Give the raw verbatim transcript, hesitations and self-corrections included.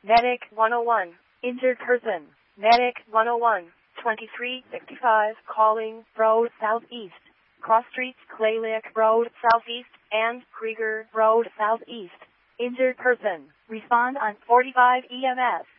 Medic one oh one. Injured person. Medic one oh one. twenty-three sixty-five calling Road Southeast. Cross streets Clay Lick Road Southeast and Krieger Road Southeast. Injured person. Respond on forty-five E M S.